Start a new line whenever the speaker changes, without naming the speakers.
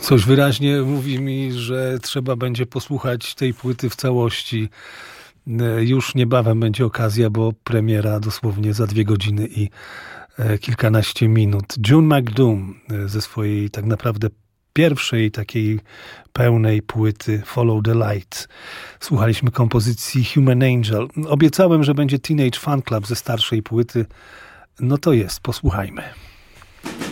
Coś wyraźnie mówi mi, że trzeba będzie posłuchać tej płyty w całości. Już niebawem będzie okazja, bo premiera dosłownie za 2 godziny i kilkanaście minut. June McDoom ze swojej tak naprawdę pierwszej takiej pełnej płyty Follow the Light. Słuchaliśmy kompozycji Human Angel. Obiecałem, że będzie Teenage Fan Club ze starszej płyty. No to jest, posłuchajmy.